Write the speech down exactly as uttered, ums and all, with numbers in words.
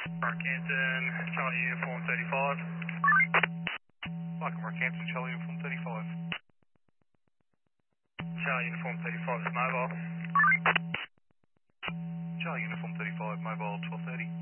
Rockhampton, Charlie Uniform thirty-five. Welcome, Rockhampton, Charlie Uniform thirty-five. Charlie Uniform thirty-five is mobile. Charlie Uniform thirty-five, mobile twelve thirty.